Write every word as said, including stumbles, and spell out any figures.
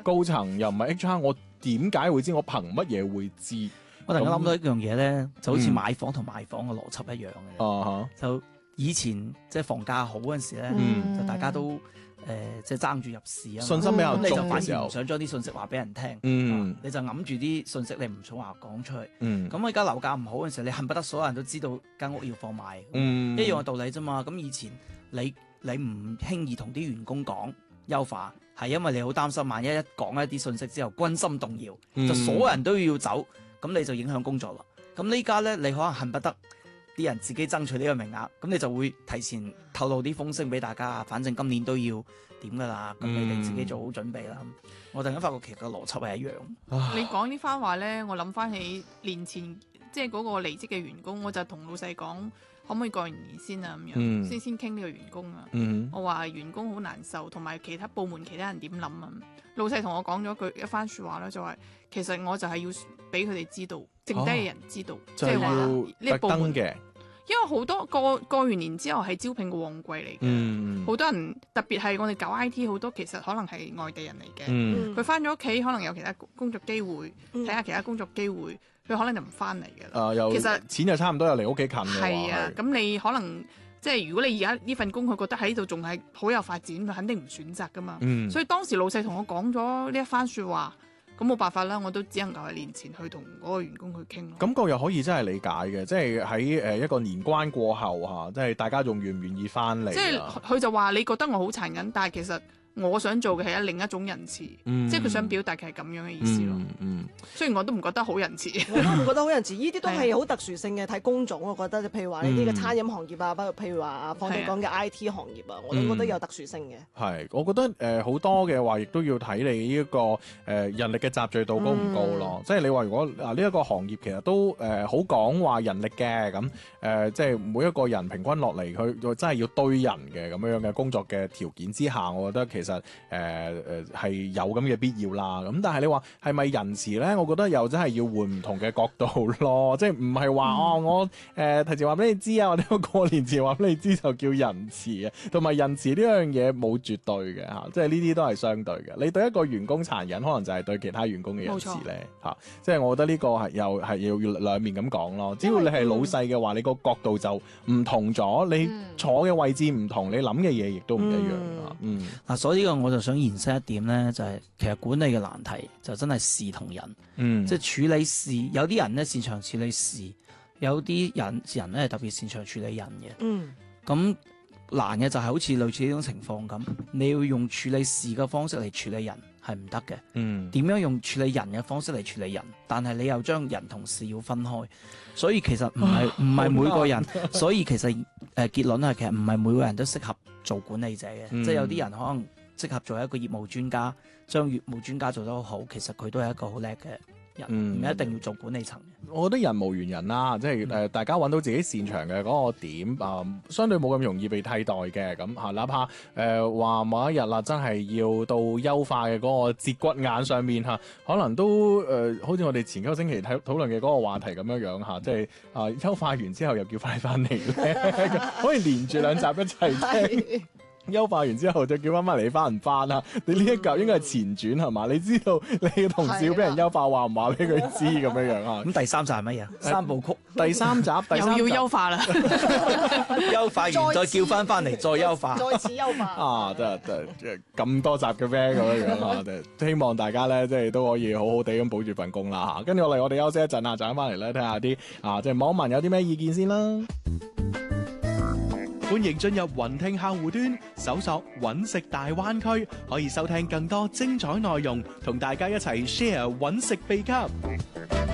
高層又唔係 H R， 我點解會知？我憑乜嘢會知？ 我突然間諗到一樣嘢咧，就好似買房同賣房嘅邏輯一樣嘅。 啊、嗯、 就以前即係房價好嗰陣時咧， 嗯、 就大家都誒即係爭住入市啊， 信心比較足嘅時候，咁你就反而嘅時候唔想將啲信息話俾人聽， 嗯， 你就揞住啲信息，你唔想話講出去。 嗯， 咁而家樓價唔好嘅時候，你恨不得所有人都知道間屋要放賣， 嗯， 一樣嘅道理啫嘛。咁以前你你唔輕易同啲員工講優化，係因為你好擔心，萬一一講一啲信息之後軍心動搖， 嗯、 就所有人都要走，咁你就影響工作啦。咁呢家咧，你可能恨不得啲人自己爭取呢個名額，咁你就會提前透露啲風聲俾大家，反正今年都要點噶啦，咁你哋自己做好準備啦。嗯、我突然間發覺其實個邏輯係一樣。 你講呢番話咧，我諗翻起年前即係嗰個離職嘅員工，我就同老細講，可唔可以過完年先啊？咁樣、嗯、先先傾呢個員工啊。嗯、我話員工好難受，同埋其他部門其他人點諗啊？老細同我講咗句一番說話咧，就話其實我就係要俾佢哋知道，剩低嘅人知道，即係話呢個部門嘅。因為好多過過完年之後係招聘嘅旺季嚟嘅，好、嗯、多人特別係我哋搞 I T 好多其實可能係外地人嚟嘅，佢翻咗屋企可能有其他工作機會，睇下、嗯、其他工作機會，佢可能就唔翻嚟嘅啦。 其實錢就差唔多又離屋企近嘅。 係啊，咁你可能即係如果你而家呢份工佢覺得喺度仲係好有發展，佢肯定唔選擇噶嘛。嗯、所以當時老細同我講咗呢一番說話。咁冇辦法啦，我都只能夠喺年前去同嗰個員工去傾咯。感覺又可以真係理解嘅，即係喺誒一個年關過後嚇，即係大家仲願唔願意翻嚟？ 即係佢就話你覺得我好殘忍，但係其實我想做嘅係另一種仁慈，嗯、即係佢想表達嘅係咁樣嘅意思咯。嗯嗯、雖然我都唔覺得好仁慈， 我都唔覺得好仁慈。呢啲都係好特殊性嘅，睇工種我覺得。譬如話呢啲嘅餐飲行業啊，包括譬如話放地講嘅 I T 行業啊，我都覺得有特殊性嘅。係、 嗯，我覺得誒好、呃、多嘅話，亦都要睇你呢、這、一個誒、呃、人力嘅集聚度高唔高咯。嗯、即係你話如果啊呢一個行業其實都誒、呃、好講話人力嘅咁誒，即係每一個人平均落嚟，佢真係要堆人嘅咁樣嘅工作嘅條件之下，我覺得其實誒。呃誒誒係有咁嘅必要啦，咁但係你話係咪仁慈咧？我覺得又真係要換唔同嘅角度咯，即係唔係話哦我誒、呃、提前話俾你知啊，或者我過年前話俾你知就叫仁慈啊，同埋仁慈呢樣嘢冇絕對嘅嚇，即係呢啲都係相對嘅。你對一個員工殘忍，可能就係對其他員工嘅仁慈咧嚇， 冇錯。 即係我覺得呢個係又係要兩面咁講咯。只要你係老細嘅話，你個角度就唔同咗，你坐嘅位置唔同，你諗嘅嘢亦都唔一樣啊。嗯，嗱、 嗯，所以呢個我就想延伸一點咧，就係、是、其實管理嘅難題就真係事同人，嗯，即係處理事，有啲人咧擅長處理事，有啲人人咧特別擅長處理人嘅，嗯，咁難嘅就係好似類似呢種情況咁，你要用處理事嘅方式嚟處理人係唔得嘅，嗯，點樣用處理人嘅方式嚟處理人，但係你又將人同事要分開，所以其實唔係唔係每個人，所以其實誒、呃、結論係其實唔係每個人都適合做管理者嘅，嗯、即係有啲人可能適合做一個業務專家，將業務專家做得好好，其實佢都係一個好叻嘅人，唔、嗯、一定要做管理層嘅。 我覺得人無完人啦，即係誒、呃、大家揾到自己擅長嘅嗰個點啊、呃，相對冇咁容易被替代嘅咁嚇。哪怕誒話、呃、某一日啦，真係要到優化嘅嗰個節骨眼上面嚇、啊，可能都誒、呃、好似我哋前幾個星期睇討論嘅嗰個話題咁樣樣嚇，即係啊優化完之後又叫快翻嚟咧，可以連住兩集一齊聽。優化完之後就叫翻翻嚟翻唔翻啊？你呢一嚿應該係前傳係嘛？你知道你嘅同事要俾人優化，話唔話俾佢知咁樣樣啊？ 咁第三集係乜嘢？三部曲第三集，第三集又要優化啦， 優化完再叫翻翻嚟再優化， 再次優化啊！真係真係咁多集嘅咩咁樣樣啊？希望大家咧即係都可以好好地咁保住份工啦吓。跟住落嚟我哋休息一陣啊，陣間翻嚟咧睇下啲啊即係網民有啲咩意見先啦。歡迎進入雲聽客戶端，搜索揾食大灣區，可以收聽更多精彩內容，同大家一齊 share 揾食秘笈。